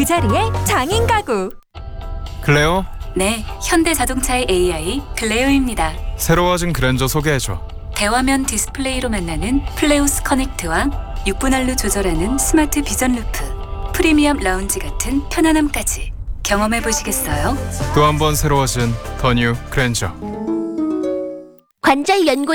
그 자리에 장인 가구. 클레오, 네, 현대자동차의 AI 클레오입니다. 새로워진 그랜저 소개해줘. 대화면 디스플레이로 만나는 플레우스 커넥트와 6분할로 조절하는 스마트 비전 루프, 프리미엄 라운지 같은 편안함까지 경험해 보시겠어요? 또 한 번 새로워진 더 뉴 그랜저. 관절 연골